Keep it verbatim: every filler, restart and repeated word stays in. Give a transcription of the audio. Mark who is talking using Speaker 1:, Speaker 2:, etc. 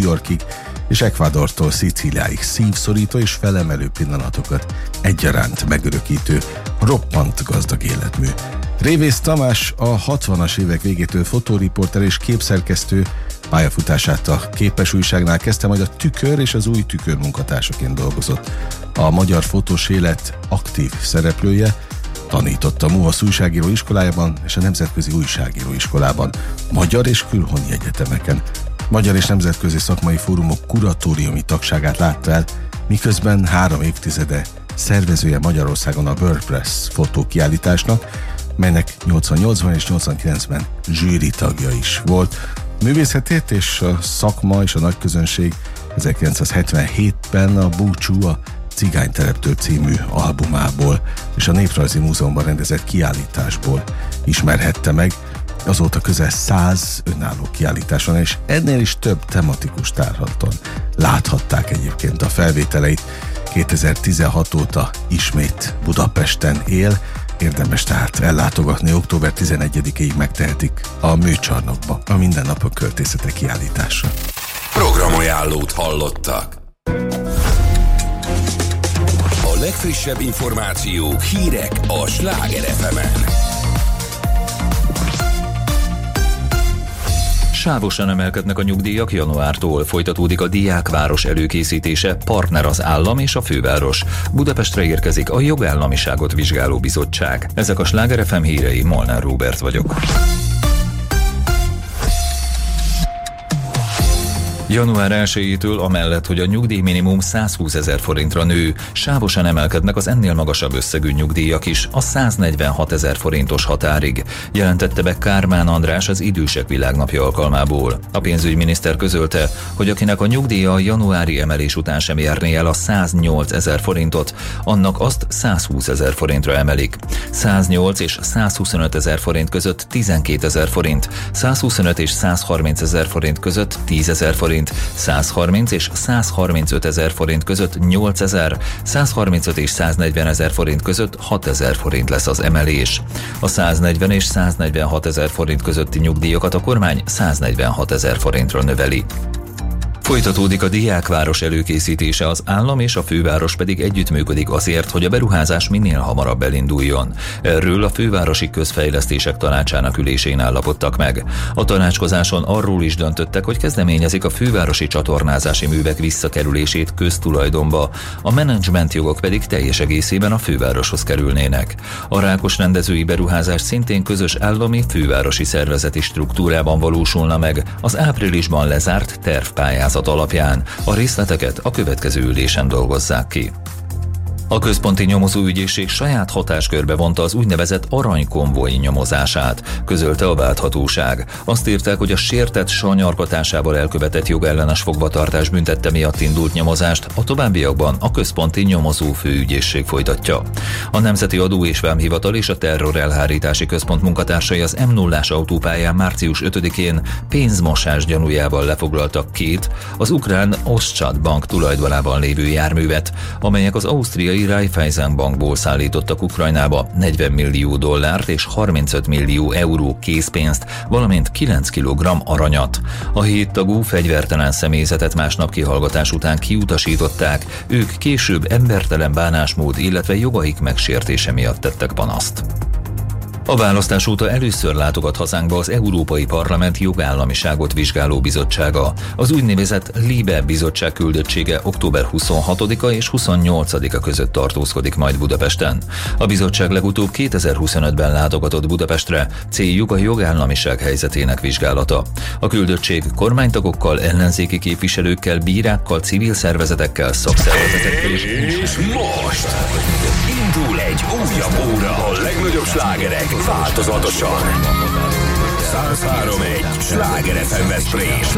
Speaker 1: Yorkig, és Ecuadortól Szicíliáig szívszorító és felemelő pillanatokat egyaránt megörökítő, roppant gazdag életmű. Révész Tamás a hatvanas évek végétől fotóriporter és képszerkesztő, pályafutását a Képes újságnál kezdte, majd a Tükör és az Új Tükör munkatársaként dolgozott. A magyar fotós élet aktív szereplője, tanított a MUHASZ újságíró iskolájában és a Nemzetközi Újságíró Iskolában, magyar és külhoni egyetemeken. Magyar és nemzetközi szakmai fórumok kuratóriumi tagságát látta el, miközben három évtizede szervezője Magyarországon a WordPress fotókiállításnak, melynek nyolcvannyolcban és nyolcvankilencben zsűri tagja is volt. Művészetét és a szakma és a nagyközönség ezerkilencszázhetvenhétben a Búcsú, a Cigánytereptől című albumából és a Néprajzi Múzeumban rendezett kiállításból ismerhette meg. Azóta közel száz önálló kiállításon és ennél is több tematikus tárlaton láthatták egyébként a felvételeit. kétezer-tizenhat óta ismét Budapesten él, érdemes tehát ellátogatni, október tizenegyedikéig megtehetik a Műcsarnokba a Mindennapok költészete kiállításra.
Speaker 2: Programajánlót hallottak. A legfrissebb információk, hírek a Sláger ef emen.
Speaker 3: Sávosan emelkednek a nyugdíjak januártól, folytatódik a diákváros előkészítése, partner az állam és a főváros. Budapestre érkezik a jogállamiságot vizsgáló bizottság. Ezek a Sláger ef em hírei, Molnár Róbert vagyok. január elsejétől amellett, hogy a nyugdíjminimum százhúszezer forintra nő, sávosan emelkednek az ennél magasabb összegű nyugdíjak is, a száznegyvenhatezer forintos határig, jelentette be Kármán András az Idősek Világnapja alkalmából. A pénzügyminiszter közölte, hogy akinek a nyugdíja a januári emelés után sem érné el a száznyolcezer forintot, annak azt százhúszezer forintra emelik. száznyolc és százhuszonötezer forint között tizenkétezer forint, százhuszonöt és százharmincezer forint között tízezer forint, százharminc és százharmincötezer forint között nyolcezer, százharmincöt és száznegyvenezer forint között hatezer forint lesz az emelés. A száznegyven és száznegyvenhatezer forint közötti nyugdíjakat a kormány száznegyvenhatezer forintra növeli. Folytatódik a diákváros előkészítése, az állam és a főváros pedig együttműködik azért, hogy a beruházás minél hamarabb elinduljon. Erről a Fővárosi Közfejlesztések Tanácsának ülésén állapodtak meg. A tanácskozáson arról is döntöttek, hogy kezdeményezik a fővárosi csatornázási művek visszakerülését köztulajdonba, a menedzsmentjogok pedig teljes egészében a fővároshoz kerülnének. A Rákos rendezői beruházás szintén közös állami fővárosi szervezeti struktúrában valósulna meg, az áprilisban lezárt tervpályázat alapján. A részleteket a következő ülésen dolgozzák ki. A Központi Nyomozóügyészség saját hatáskörbe vonta az úgynevezett aranykonvoi nyomozását, közölte a válthatóság. Azt írták, hogy a sértett sanyargatásával elkövetett jogellenes fogvatartás büntette miatt indult nyomozást, a továbbiakban a Központi Nyomozófőügyészség folytatja. A Nemzeti Adó és Vámhivatal és a Terrorelhárítási Központ munkatársai az em nullás autópályán március ötödikén pénzmosás gyanújával lefoglaltak két, az ukrán Oszcsad Bank tulajdonában lévő járművet, amelyek az ausztriai Raiffeisen Bankból szállítottak Ukrajnába negyven millió dollárt és harmincöt millió euró készpénzt, valamint kilenc kilogramm aranyat. A hét tagú fegyvertelen személyzetet másnap kihallgatás után kiutasították, ők később embertelen bánásmód, illetve jogaik megsértése miatt tettek panaszt. A választás óta először látogat hazánkba az Európai Parlament jogállamiságot vizsgáló bizottsága. Az úgynevezett LIBE bizottság küldöttsége október huszonhatodika és huszonnyolcadika között tartózkodik majd Budapesten. A bizottság legutóbb kétezer-huszonötben látogatott Budapestre, céljuk a jogállamiság helyzetének vizsgálata. A küldöttség kormánytagokkal, ellenzéki képviselőkkel, bírákkal, civil szervezetekkel, szakszervezetekkel és...
Speaker 2: És most indul egy újabb óra, a legnagyobb slágerek változatosan. száz három egy Sláger ef em Veszprém.